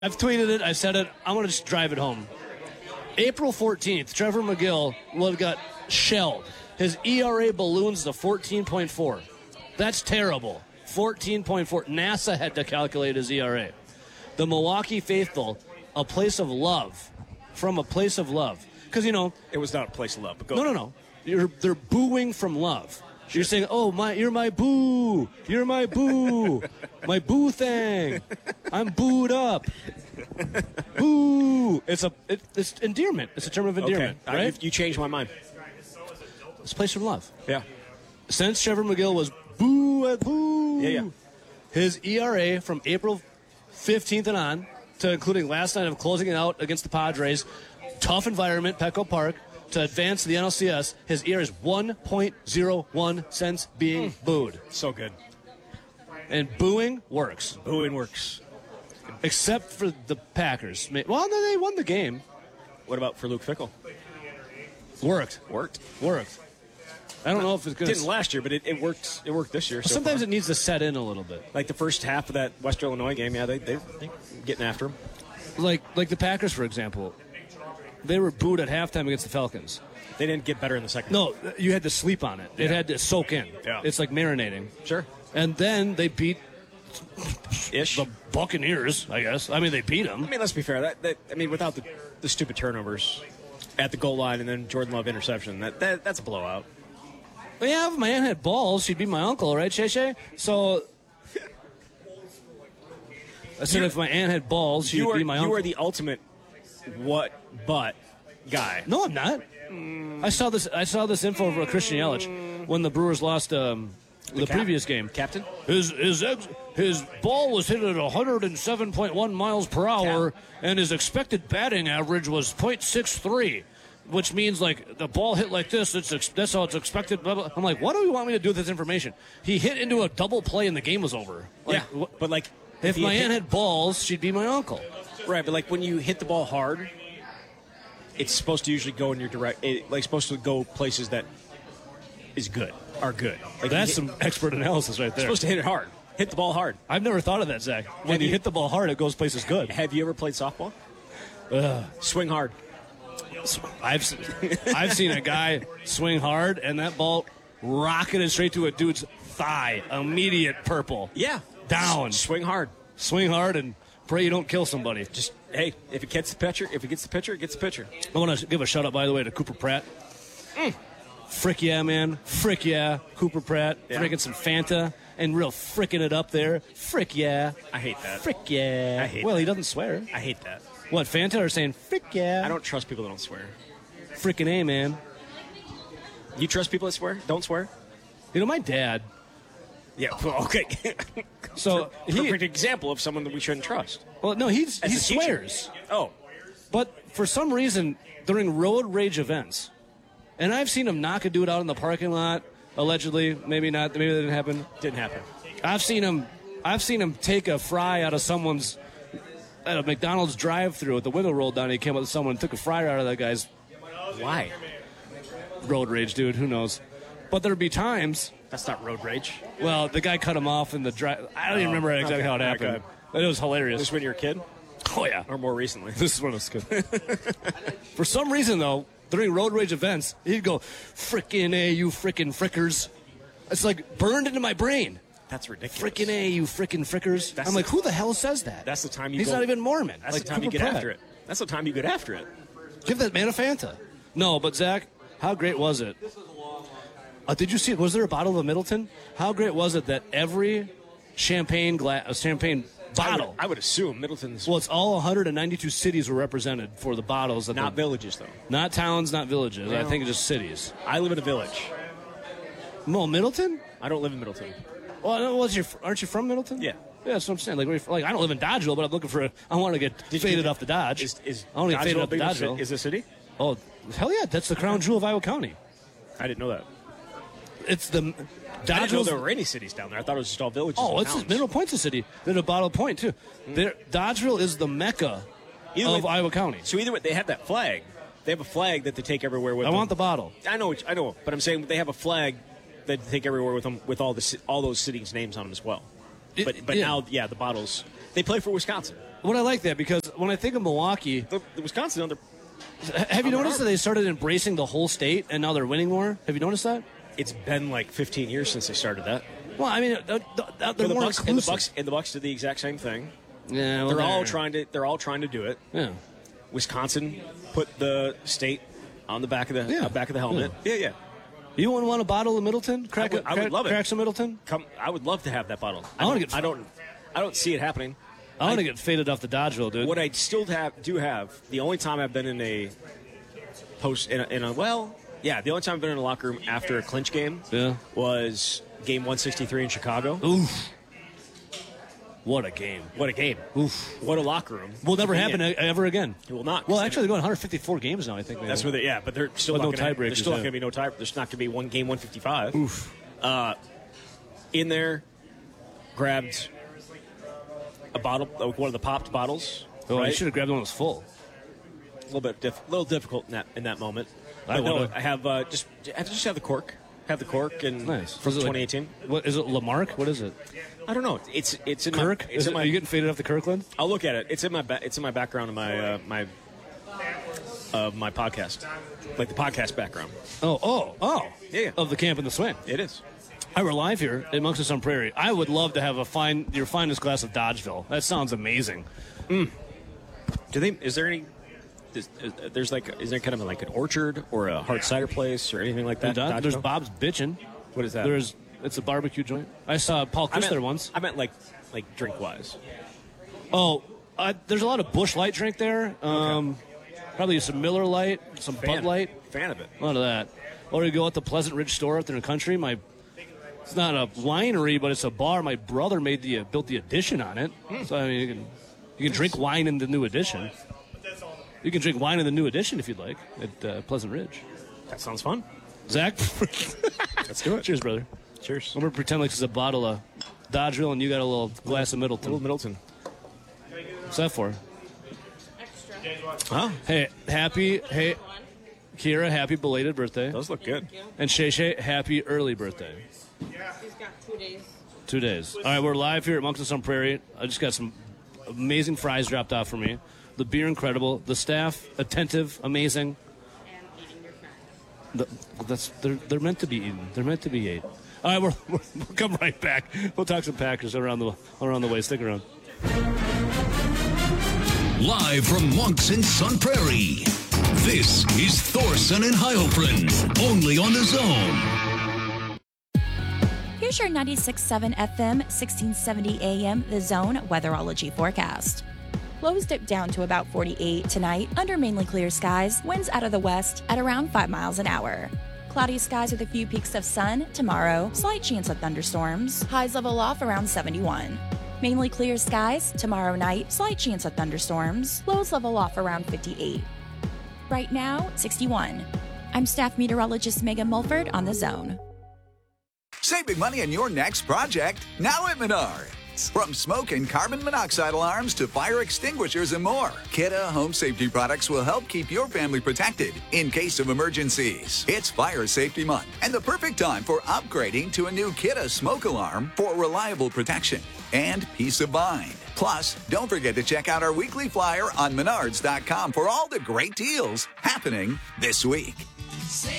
I've tweeted it. I said it. I'm going to just drive it home. April 14th, Trevor McGill got shelled. His ERA balloons to 14.4. That's terrible. 14.4. NASA had to calculate his ERA. The Milwaukee faithful, a place of love, from a place of love. Because, it was not a place of love. But No. They're booing from love. You're saying, you're my boo. You're my boo. My boo thing. I'm booed up. Boo. It's endearment. It's a term of endearment, okay. Right? You changed my mind. It's a place from love. Yeah. Since Trevor McGill was boo. Yeah. His ERA from April 15th and on, to including last night of closing it out against the Padres, tough environment, Petco Park, to advance to the NLCS, his ERA is 1.01 since being booed. So good. And booing works. Booing works. Except for the Packers. Well, no, they won the game. What about for Luke Fickell? Worked. I don't know if it's good. It didn't last year, but it worked. It worked this year. So sometimes it needs to set in a little bit. Like the first half of that West Illinois game, yeah, they're getting after him. Like the Packers, for example. They were booed at halftime against the Falcons. They didn't get better in the second. No, you had to sleep on it. Yeah. It had to soak in. Yeah. It's like marinating. Sure. And then they beat Ish. the Buccaneers, I guess. I mean, they beat them. I mean, let's be fair. Without the stupid turnovers at the goal line and then Jordan Love interception, that's a blowout. Well, yeah, if my aunt had balls, she'd be my uncle, right, Shay? So I said if my aunt had balls, she'd be my uncle. You are the ultimate but guy. No, I'm not. I saw this info over Christian Yelich when the Brewers lost the previous game. Captain? His ball was hit at 107.1 miles per hour, and his expected batting average was .63, which means like the ball hit like this. That's how it's expected. Blah, blah. I'm like, what do you want me to do with this information? He hit into a double play, and the game was over. Yeah, but like if my aunt had balls, she'd be my uncle. Right, but like when you hit the ball hard, it's supposed to usually go in your supposed to go places that are good. Like that's some expert analysis right there. Supposed to hit it hard. Hit the ball hard. I've never thought of that, Zach. When you hit the ball hard, it goes places good. Have you ever played softball? Swing hard. I've seen a guy swing hard, and that ball rocketed straight to a dude's thigh. Immediate purple. Yeah. Down. Swing hard. Swing hard and pray you don't kill somebody. Just, hey, if it gets the pitcher, it gets the pitcher. I want to give a shout out, by the way, to Cooper Pratt. Frick yeah, man. Frick yeah. Cooper Pratt. Yeah. Drinking some Fanta and real fricking it up there. Frick yeah. I hate that. Frick yeah. I hate Well, that. he doesn't swear. I hate that. What, Fanta or saying frick yeah? I don't trust people that don't swear. Frickin' A, man. You trust people that swear? Don't swear? My dad. Yeah, well, okay. So perfect example of someone that we shouldn't trust. Well, no, he As a teacher. swears. Oh. But for some reason, during road rage events, and I've seen him knock a dude out in the parking lot, allegedly. Maybe not. Maybe that didn't happen. Didn't happen. I've seen him take a fry out of someone's at a McDonald's drive-thru with the window rolled down. He came up with someone and took a fry out of that guy's. Why? Road rage, dude. Who knows? But there'd be times. That's not road rage. Well, the guy cut him off in the drive. I don't even remember exactly how it happened. It was hilarious. This when you were a kid? Oh, yeah. Or more recently? This is when I was good. For some reason, though, during road rage events, he'd go, frickin' A, you frickin' frickers. It's like burned into my brain. That's ridiculous. Frickin' A, you frickin' frickers. I'm like, who the hell says that? That's the time you He's go, not even Mormon. That's like the time Cooper you get Pratt. after it. That's the time you get after it. Give that man a Fanta. No, but Zach, how great was it? Did you see it? Was there a bottle of Middleton? How great was it that every champagne bottle? I would assume Middleton's. Well, it's all 192 cities were represented for the bottles. Not villages, though. Not towns, not villages. No. I think it's just cities. I live in a village. No, Middleton? I don't live in Middleton. Well, aren't you from Middleton? Yeah. Yeah, that's what I'm saying. Like I don't live in Dodgeville, but I'm looking for I want to get faded off the Dodge. I want to get faded off the Dodgeville. Is it a city? Oh, hell yeah. That's the crown jewel of Iowa County. I didn't know that. It's the I didn't know there were any cities down there. I thought it was just all villages. Oh, and it's towns. Mineral Point's a city. Then a Bottle Point, too. Dodgeville is the mecca of Iowa County. So either way, they have that flag. They have a flag that they take everywhere with them. I want the bottle. I know, but I'm saying they have a flag that they take everywhere with them with all those cities' names on them as well. Now, the bottles. They play for Wisconsin. What I like that because when I think of Milwaukee, The Wisconsin under. have you noticed that they started embracing the whole state and now they're winning more? Have you noticed that? It's been like 15 years since they started that. Well, I mean, they're more inclusive. And the Bucks did the exact same thing. Yeah, well, They're all trying to do it. Yeah. Wisconsin put the state on the back of the helmet. Yeah. You wouldn't want a bottle of Middleton? I would love it. Crack some Middleton? I would love to have that bottle. I don't see it happening. I want to get faded off the Dodgeville, dude. What I still do have, the only time I've been in a the only time I've been in a locker room after a clinch game was game 163 in Chicago. Oof. What a game. What a game. Oof. What a locker room. Will never happen ever again. It will not. Well, actually, they're going 154 games now, I think. Maybe. That's where but they're still With not no gonna, tiebreakers. There's still not going to be no tie. There's not going to be one game 155. Oof. In there, grabbed a bottle, one of the popped bottles. Oh, right? you should have grabbed one that was full. A little difficult in that moment. I have just have the cork. Have the cork and nice. from 2018. What is it? Lamarck? What is it? I don't know. It's in Kirk. Are you getting faded off the Kirkland? I'll look at it. It's in my background in my my podcast, like the podcast background. Oh. Yeah. Of the Camp and the Swing. It is. All right, we're live here at Monks on Prairie. I would love to have your finest glass of Dodgeville. That sounds amazing. Is there any? Is there kind of like an orchard or a hard cider place or anything like that? There's Bob's Bitchin'. What is that? It's a barbecue joint. I saw Paul Chris there once. I meant like drink wise. Oh, there's a lot of Busch Light drink there. Probably some Miller Light, some Bud Light. Fan of it. A lot of that. Or you go at the Pleasant Ridge store up there in the country. It's not a winery, but it's a bar. My brother built the addition on it. So I mean, you can drink wine in the new addition. You can drink wine in the new edition if you'd like at Pleasant Ridge. That sounds fun. Zach? Let's do it. Cheers, brother. Cheers. I'm going to pretend like it's a bottle of Dodgeville and you got a little glass of Middleton. A little Middleton. What's that for? Extra. Huh? Hey, Kira, happy belated birthday. Those look good. And Shay, happy early birthday. He's got 2 days. 2 days. All right, we're live here at Monks on Prairie. I just got some amazing fries dropped off for me. The beer incredible. The staff attentive, amazing. And eating your fries. They're meant to be eaten. They're meant to be ate. All right, we'll come right back. We'll talk some Packers around the way. Stick around. Live from Monks in Sun Prairie. This is Thorson and Heilprin, only on The Zone. Here's your 96.7 FM, 1670 AM, The Zone weatherology forecast. Lows dip down to about 48 tonight under mainly clear skies, winds out of the west at around 5 miles an hour. Cloudy skies with a few peaks of sun tomorrow, slight chance of thunderstorms, highs level off around 71. Mainly clear skies tomorrow night, slight chance of thunderstorms, lows level off around 58. Right now, 61. I'm staff meteorologist Megan Mulford on The Zone. Save big money on your next project now at Menards. From smoke and carbon monoxide alarms to fire extinguishers and more, Kidde Home Safety products will help keep your family protected in case of emergencies. It's Fire Safety Month and the perfect time for upgrading to a new Kidde smoke alarm for reliable protection and peace of mind. Plus, don't forget to check out our weekly flyer on Menards.com for all the great deals happening this week. Save